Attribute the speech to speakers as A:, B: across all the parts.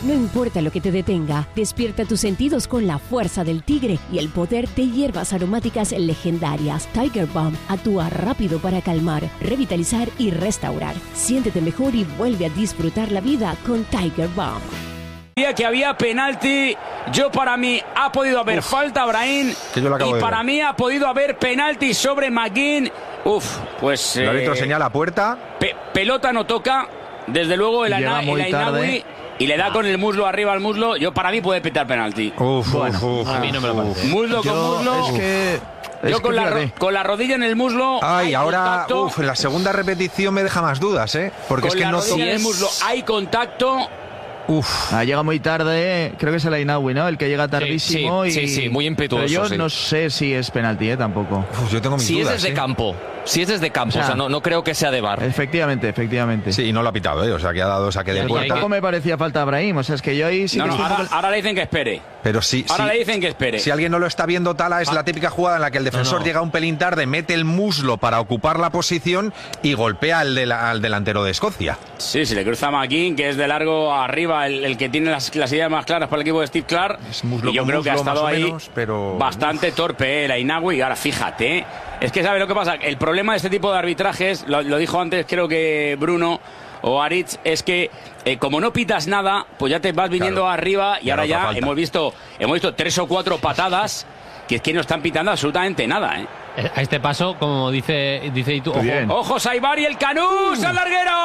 A: No importa lo que te detenga, despierta tus sentidos con la fuerza del tigre y el poder de hierbas aromáticas legendarias. Tiger Balm actúa rápido para calmar, revitalizar y restaurar. Siéntete mejor y vuelve a disfrutar la vida con Tiger Balm.
B: Que había penalti, para mí ha podido haber falta Brahim y para mí ha podido haber penalti sobre McGinn. Pues
C: el árbitro señala puerta.
B: Pelota no toca, desde luego el Ainaoui, y le da con el muslo arriba al muslo. Para mí puede pitar penalti.
D: A mí no me lo parece.
B: Muslo con muslo. Yo con la rodilla en el muslo.
C: Ahora en la segunda repetición me deja más dudas, porque
B: con
C: es que
B: la rodilla en el muslo hay contacto.
E: Llega muy tarde, creo que es el Ainaoui, ¿no? El que llega tardísimo.
D: Sí, muy impetuoso.
E: Pero yo no sé si es penalti, tampoco.
C: Yo tengo mis dudas.
D: Si es desde campo, o sea, no creo que sea de VAR.
E: Efectivamente.
C: Sí, y no lo ha pitado, o sea, que ha dado saque de puerta.
E: Tampoco me parecía falta a Brahim, o sea, es que yo ahí sí que
B: ahora le dicen que espere.
C: Pero
B: le dicen que espere.
C: Si alguien no lo está viendo, Tala, es la típica jugada en la que el defensor llega un pelín tarde, mete el muslo para ocupar la posición y golpea al delantero de Escocia.
B: Sí, se le cruza a McGinn, que es de largo arriba, el que tiene las ideas más claras para el equipo de Steve Clarke. Y yo creo que ha estado ahí bastante torpe el Ainaoui. Y ahora fíjate, es que ¿sabe lo que pasa? El problema de este tipo de arbitrajes, lo dijo antes creo que Bruno o Aritz, es que como no pitas nada, pues ya te vas viniendo arriba y ahora ya hemos visto 3 o 4 patadas que es que no están pitando absolutamente nada,
F: A este paso, como dice Itu,
B: ojo Saibari, el Canús al larguero.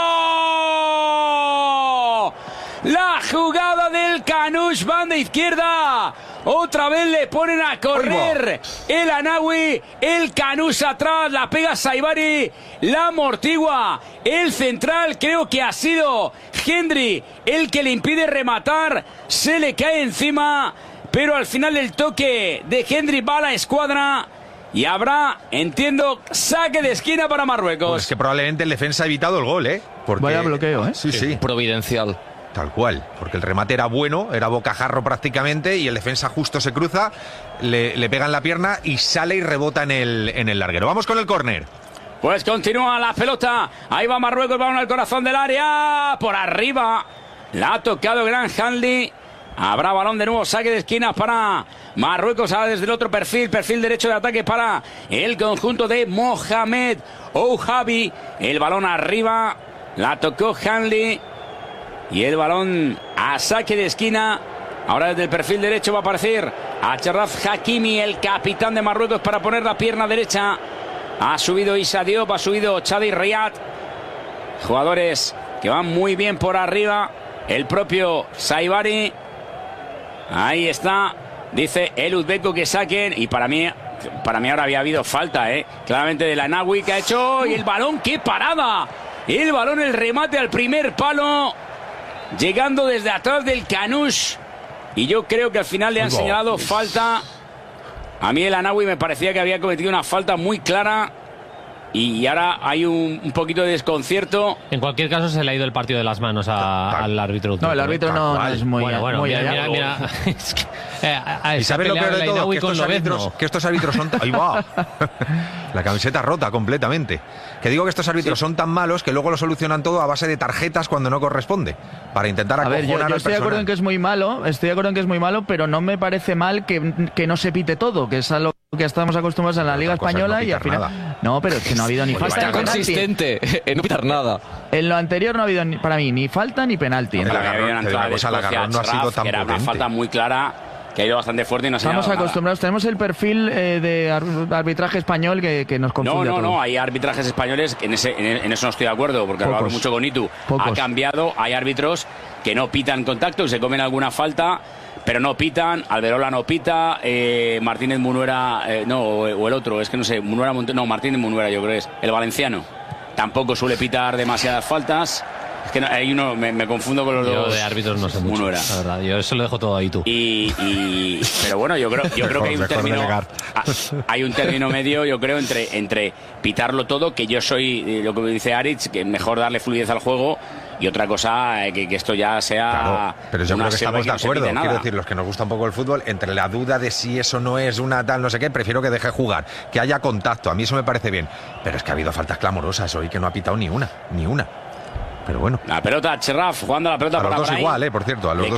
B: La jugada del Canús, banda izquierda. Otra vez le ponen a correr el Ainaoui, el Canús atrás, la pega Saibari, la amortigua. El central, creo que ha sido Hendry el que le impide rematar, se le cae encima, pero al final el toque de Hendry va a la escuadra. Y habrá, entiendo, saque de esquina para Marruecos.
C: Pues que probablemente el defensa ha evitado el gol, Porque...
E: Vaya bloqueo,
C: Sí.
D: Providencial.
C: Tal cual, porque el remate era bueno, era bocajarro prácticamente, y el defensa justo se cruza, le pega en la pierna y sale y rebota en el larguero. Vamos con el córner.
B: Pues continúa la pelota, ahí va Marruecos, va al corazón del área, por arriba, la ha tocado Gran Hanley. Habrá balón de nuevo, saque de esquina para Marruecos, ahora desde el otro perfil derecho de ataque para el conjunto de Mohamed Ouhabi. El balón arriba, la tocó Hanley y el balón a saque de esquina. Ahora desde el perfil derecho va a aparecer Achraf Hakimi, el capitán de Marruecos, para poner la pierna derecha. Ha subido Issa Diop, ha subido Chadi Riyad. Jugadores que van muy bien por arriba. El propio Saibari. Ahí está, dice el uzbeco que saquen. Y para mí ahora había habido falta, claramente del Ainaoui, que ha hecho. Y el balón, ¡qué parada! El balón, el remate al primer palo, llegando desde atrás del Canús. Y yo creo que al final le han señalado falta. A mí el Ainaoui me parecía que había cometido una falta muy clara. Y ahora hay un poquito de desconcierto.
F: En cualquier caso se le ha ido el partido de las manos al árbitro.
E: No, el árbitro no es muy
F: mira.
C: ¿Y sabes lo peor de todo? Que estos árbitros son... ¡Ahí va! La camiseta rota completamente. Que digo que estos árbitros son tan malos que luego lo solucionan todo a base de tarjetas cuando no corresponde, para intentar acojonar al personal.
E: Yo estoy de acuerdo en que es muy malo, pero no me parece mal que no se pite todo, que es a lo que estamos acostumbrados en la Liga Española, y al final...
C: Nada.
E: No, pero es que no ha habido ni falta.
D: Está consistente en no pitar nada.
E: En lo anterior no ha habido para mí ni falta ni penalti.
C: El agarrón no ha sido tan
B: era
C: potente.
B: una falta muy clara, que ha ido bastante fuerte y no se ha
E: Estamos acostumbrados, tenemos el perfil de arbitraje español que nos confunde.
B: No, hay arbitrajes españoles, en eso no estoy de acuerdo, porque hablo mucho con Itu. Ha cambiado, hay árbitros que no pitan contacto, que se comen alguna falta, pero no pitan. Alberola no pita, Martínez Munuera, o el otro, es que no sé, Martínez Munuera yo creo que es, el valenciano, tampoco suele pitar demasiadas faltas. Es que hay uno, me confundo con los dos.
F: Yo de árbitros no sé mucho, la verdad. Yo eso lo dejo todo ahí tú.
B: Pero bueno, yo creo que hay un término medio, yo creo, entre pitarlo todo, que yo soy, lo que me dice Aritz, que mejor darle fluidez al juego, y otra cosa, que esto ya sea...
C: Claro, pero yo creo que estamos de acuerdo. Quiero decir, los que nos gusta un poco el fútbol, entre la duda de si eso no es una tal no sé qué, prefiero que deje jugar, que haya contacto. A mí eso me parece bien. Pero es que ha habido faltas clamorosas hoy que no ha pitado ni una. Pero bueno.
B: La pelota, Achraf jugando la pelota
C: a
B: para
C: los dos
B: Brahim.
C: igual, por cierto, a los dos